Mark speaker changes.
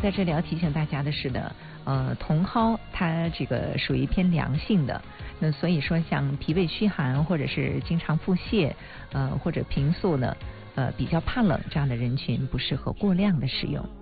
Speaker 1: 在这里要提醒大家的是的，茼蒿它这个属于偏凉性的，那所以说像脾胃虚寒或者是经常腹泻，或者平素呢，比较怕冷这样的人群不适合过量的使用。